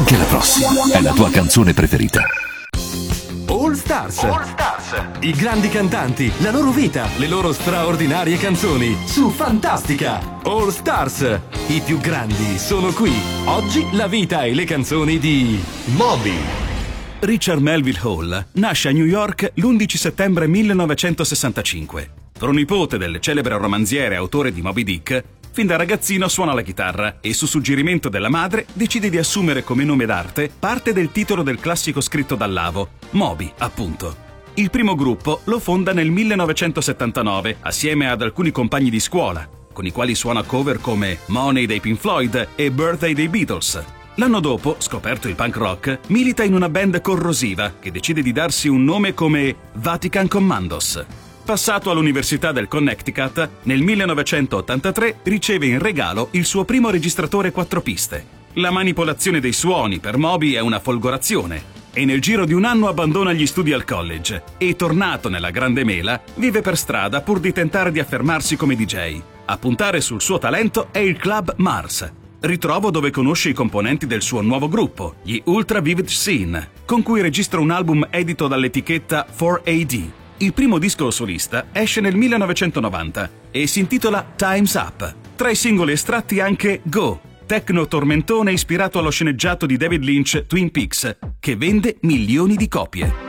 Anche la prossima è la tua canzone preferita. All Stars. I grandi cantanti, la loro vita, le loro straordinarie canzoni su Fantastica. All Stars. I più grandi sono qui. Oggi la vita e le canzoni di Moby. Richard Melville Hall nasce a New York l'11 settembre 1965. Pronipote del celebre romanziere e autore di Moby Dick, fin da ragazzino suona la chitarra e su suggerimento della madre decide di assumere come nome d'arte parte del titolo del classico scritto da Lavo, Moby, appunto. Il primo gruppo lo fonda nel 1979 assieme ad alcuni compagni di scuola, con i quali suona cover come Money dei Pink Floyd e Birthday dei Beatles. L'anno dopo, scoperto il punk rock, milita in una band corrosiva che decide di darsi un nome come Vatican Commandos. Passato all'Università del Connecticut, nel 1983 riceve in regalo il suo primo registratore 4 piste. La manipolazione dei suoni per Moby è una folgorazione e nel giro di un anno abbandona gli studi al college e, tornato nella Grande Mela, vive per strada pur di tentare di affermarsi come DJ. A puntare sul suo talento è il club Mars, ritrovo dove conosce i componenti del suo nuovo gruppo, gli Ultra Vivid Scene, con cui registra un album edito dall'etichetta 4AD. Il primo disco solista esce nel 1990 e si intitola Time's Up. Tra i singoli estratti anche Go, techno tormentone ispirato allo sceneggiato di David Lynch Twin Peaks, che vende milioni di copie.